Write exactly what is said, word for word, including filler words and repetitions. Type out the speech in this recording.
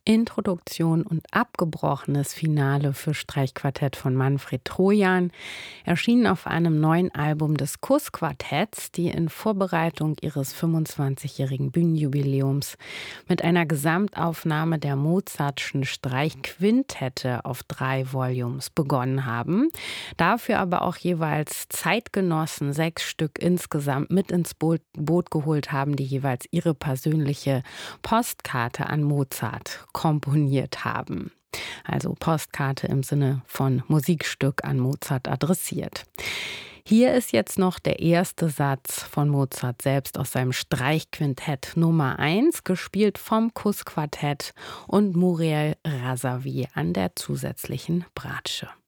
Introduktion und abgebrochenes Finale für Streichquartett von Manfred Trojan erschienen auf einem neuen Album des Kuss-Quartetts, die in Vorbereitung ihres fünfundzwanzigjährigen Bühnenjubiläums mit einer Gesamtaufnahme der Mozartschen Streichquintette auf drei Volumes begonnen haben, dafür aber auch jeweils Zeitgenossen sechs Stück insgesamt mit ins Boot, Boot geholt haben, die jeweils ihre persönliche Postkarte an Mozart komponiert haben. Also Postkarte im Sinne von Musikstück an Mozart adressiert. Hier ist jetzt noch der erste Satz von Mozart selbst aus seinem Streichquintett Nummer eins, gespielt vom Kuss-Quartett und Muriel Razavi an der zusätzlichen Bratsche.